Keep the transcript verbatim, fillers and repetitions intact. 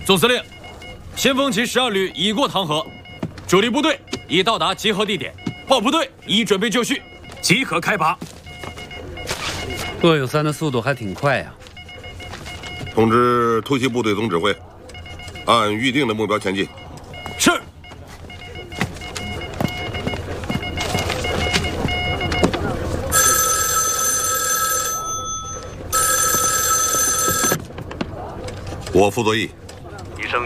总司令，先锋旗十二旅已过唐河，主力部队已到达集合地点，炮部队已准备就绪，即可开拔。 骆有三的速度还挺快呀。 通知突袭部队总指挥，按预定的目标前进。 是。 我傅作义